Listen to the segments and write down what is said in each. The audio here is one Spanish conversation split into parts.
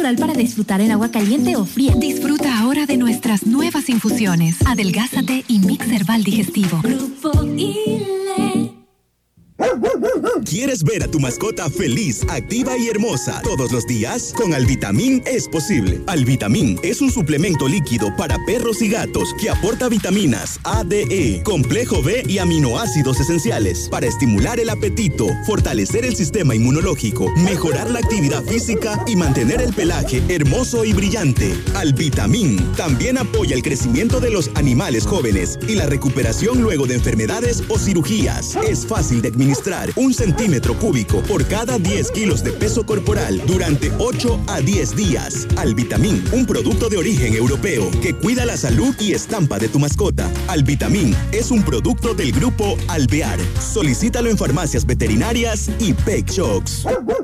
natural para disfrutar en agua caliente o fría. Disfruta ahora de nuestras nuevas infusiones. Adelgázate y Mix Herbal Digestivo. Grupo ILE. ¿Quieres ver a tu mascota feliz, activa y hermosa todos los días? Con Alvitamín es posible. Alvitamín es un suplemento líquido para perros y gatos que aporta vitaminas A, D, E, complejo B y aminoácidos esenciales para estimular el apetito, fortalecer el sistema inmunológico, mejorar la actividad física y mantener el pelaje hermoso y brillante. Alvitamín también apoya el crecimiento de los animales jóvenes y la recuperación luego de enfermedades o cirugías. Es fácil de administrar 1 centímetro cúbico por cada 10 kilos de peso corporal durante 8 a 10 días. Alvitamín, un producto de origen europeo que cuida la salud y estampa de tu mascota. Alvitamín es un producto del grupo Alvear. Solicítalo en farmacias veterinarias y Pet Shops.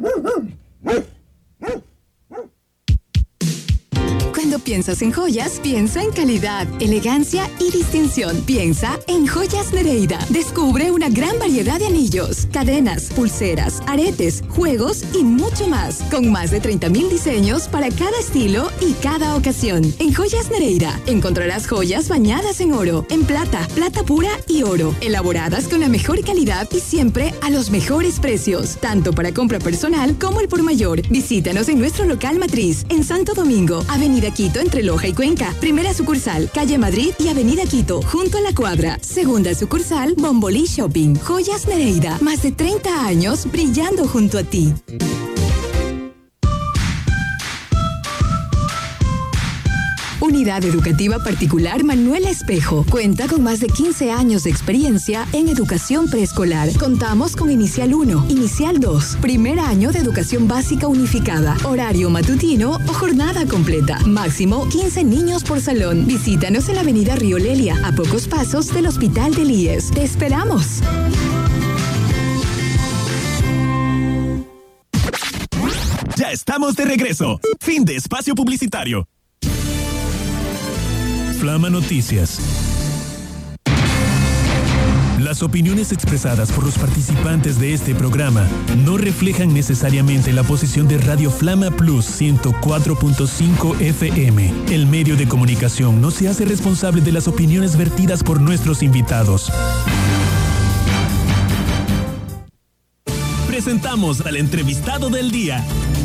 Cuando piensas en joyas, piensa en calidad, elegancia y distinción. Piensa en Joyas Nereida. Descubre una gran variedad de anillos, cadenas, pulseras, aretes, juegos y mucho más. Con más de 30,000 diseños para cada estilo y cada ocasión. En Joyas Nereida encontrarás joyas bañadas en oro, en plata, plata pura y oro. Elaboradas con la mejor calidad y siempre a los mejores precios. Tanto para compra personal como el por mayor. Visítanos en nuestro local matriz en Santo Domingo, Avenida Quito entre Loja y Cuenca. Primera sucursal, Calle Madrid y Avenida Quito, junto a la cuadra. Segunda sucursal, Bombolí Shopping. Joyas Nereida, más de 30 años brillando junto a ti. Unidad Educativa Particular Manuel Espejo. Cuenta con más de 15 años de experiencia en educación preescolar. Contamos con Inicial 1, Inicial 2, primer año de educación básica unificada, horario matutino o jornada completa. Máximo 15 niños por salón. Visítanos en la Avenida Río Lelia, a pocos pasos del Hospital del IES. ¡Te esperamos! Ya estamos de regreso. Fin de espacio publicitario. Flama Noticias. Las opiniones expresadas por los participantes de este programa no reflejan necesariamente la posición de Radio Flama Plus 104.5 FM. El medio de comunicación no se hace responsable de las opiniones vertidas por nuestros invitados. Presentamos al entrevistado del día.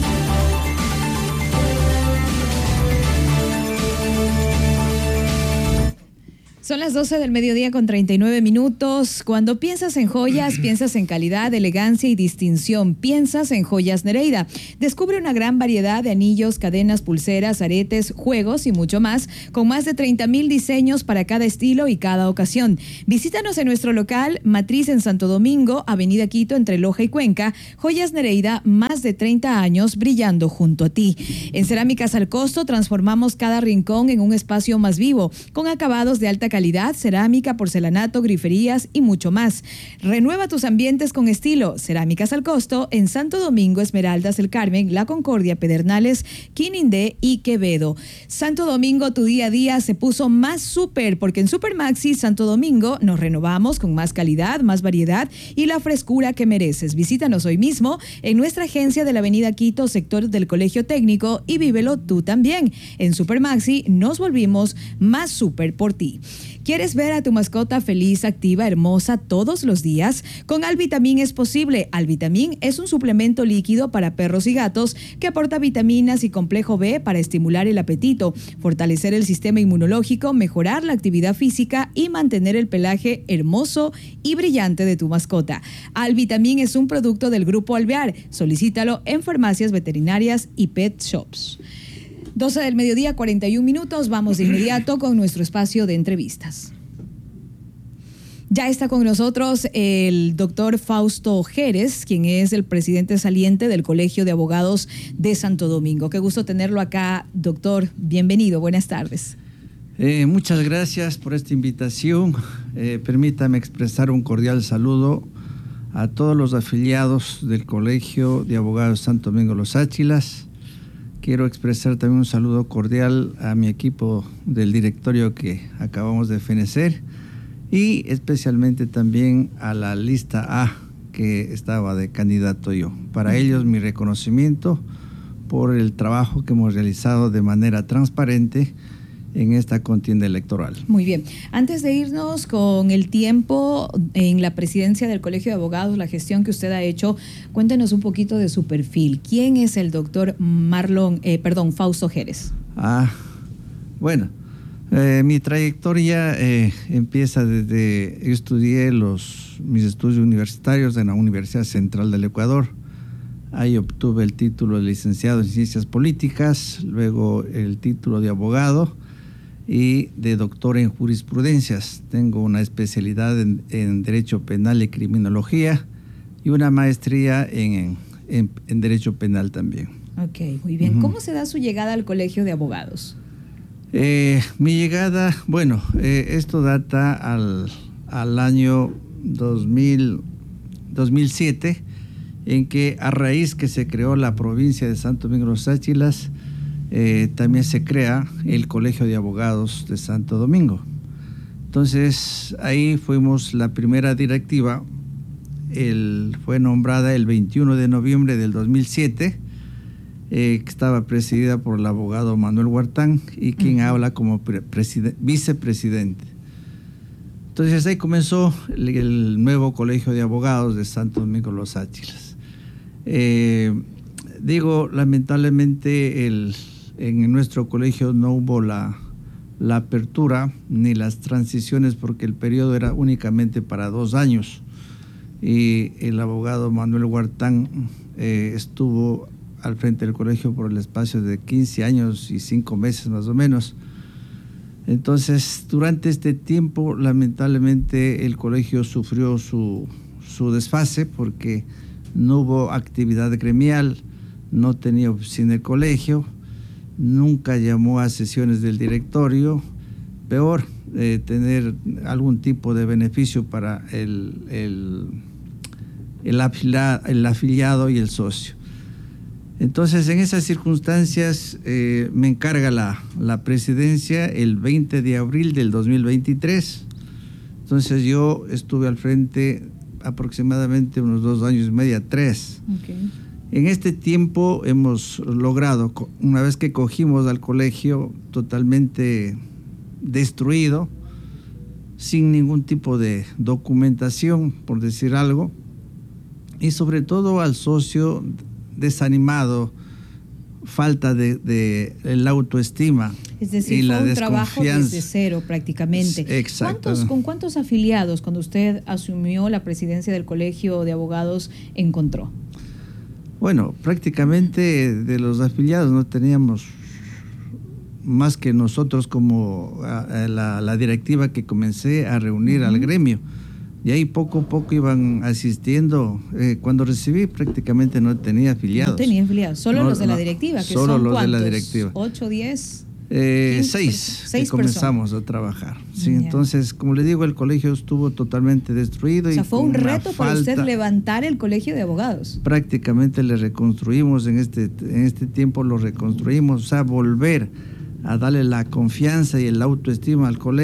Son las 12 del mediodía con 39 minutos. Cuando piensas en joyas, piensas en calidad, elegancia y distinción. Piensas en Joyas Nereida. Descubre una gran variedad de anillos, cadenas, pulseras, aretes, juegos y mucho más, con más de 30,000 diseños para cada estilo y cada ocasión. Visítanos en nuestro local matriz en Santo Domingo, Avenida Quito, entre Loja y Cuenca. Joyas Nereida, más de 30 años brillando junto a ti. En Cerámicas al Costo transformamos cada rincón en un espacio más vivo, con acabados de alta calidad, cerámica, porcelanato, griferías y mucho más. Renueva tus ambientes con estilo. Cerámicas al Costo en Santo Domingo, Esmeraldas, El Carmen, La Concordia, Pedernales, Quinindé y Quevedo. Santo Domingo, tu día a día se puso más súper, porque en Supermaxi Santo Domingo nos renovamos con más calidad, más variedad y la frescura que mereces. Visítanos hoy mismo en nuestra agencia de la Avenida Quito, sector del Colegio Técnico, y vívelo tú también. En Supermaxi nos volvimos más súper por ti. ¿Quieres ver a tu mascota feliz, activa, hermosa todos los días? Con Alvitamín es posible. Alvitamín es un suplemento líquido para perros y gatos que aporta vitaminas y complejo B para estimular el apetito, fortalecer el sistema inmunológico, mejorar la actividad física y mantener el pelaje hermoso y brillante de tu mascota. Alvitamín es un producto del Grupo Alvear. Solicítalo en farmacias veterinarias y pet shops. 12 del mediodía, 41 minutos. Vamos de inmediato con nuestro espacio de entrevistas. Ya está con nosotros el doctor Fausto Jerez, quien es el presidente saliente del Colegio de Abogados de Santo Domingo. Qué gusto tenerlo acá, doctor. Bienvenido, buenas tardes. Muchas gracias por esta invitación. Permítame expresar un cordial saludo a todos los afiliados del Colegio de Abogados de Santo Domingo Los Áchilas. Quiero expresar también un saludo cordial a mi equipo del directorio que acabamos de fenecer y especialmente también a la lista A que estaba de candidato yo. Para ellos mi reconocimiento por el trabajo que hemos realizado de manera transparente en esta contienda electoral. Muy bien. Antes de irnos con el tiempo en la presidencia del Colegio de Abogados, la gestión que usted ha hecho, cuéntenos un poquito de su perfil. ¿Quién es el doctor Fausto Jerez? Bueno, mi trayectoria empieza desde, yo estudié mis estudios universitarios en la Universidad Central del Ecuador. Ahí obtuve el título de licenciado en Ciencias Políticas, luego el título de abogado y de doctor en jurisprudencias. Tengo una especialidad en Derecho Penal y Criminología y una maestría en Derecho Penal también. Ok, muy bien. ¿Cómo se da su llegada al Colegio de Abogados? Mi llegada, esto data al año 2007, en que a raíz que se creó la provincia de Santo Domingo Los Áchilas, también se crea el Colegio de Abogados de Santo Domingo. Entonces, ahí fuimos la primera directiva, fue nombrada el 21 de noviembre del 2007, que estaba presidida por el abogado Manuel Huartán y quien habla como vicepresidente. Entonces, ahí comenzó el nuevo Colegio de Abogados de Santo Domingo Los Áchilas. Lamentablemente en nuestro colegio no hubo la apertura ni las transiciones porque el periodo era únicamente para 2 años y el abogado Manuel Huartán estuvo al frente del colegio por el espacio de 15 años y 5 meses más o menos. Entonces, durante este tiempo, lamentablemente, el colegio sufrió su desfase porque no hubo actividad gremial, no tenía oficina el colegio, nunca llamó a sesiones del directorio, peor, tener algún tipo de beneficio para el afiliado y el socio. Entonces, en esas circunstancias, me encarga la presidencia el 20 de abril del 2023. Entonces, yo estuve al frente aproximadamente unos 2 años y medio, 3. Okay. En este tiempo hemos logrado, una vez que cogimos al colegio totalmente destruido, sin ningún tipo de documentación, por decir algo, y sobre todo al socio desanimado, falta de la autoestima. Es decir, y fue la un trabajo desconfianza. desde cero prácticamente. Exacto. ¿Con cuántos afiliados, cuando usted asumió la presidencia del Colegio de Abogados, encontró? Bueno, prácticamente de los afiliados no teníamos más que nosotros como la directiva que comencé a reunir al gremio. Y ahí poco a poco iban asistiendo. Cuando recibí prácticamente no tenía afiliados. No tenía afiliados, solo los de la directiva, que solo son los ¿cuántos? de la directiva. 8, 10... 6 que comenzamos a trabajar. Sí, entonces, como le digo, el colegio estuvo totalmente destruido. O sea, y fue un reto para usted levantar el Colegio de Abogados. Prácticamente le reconstruimos en este tiempo, lo reconstruimos, o sea, volver a darle la confianza y el autoestima al colegio.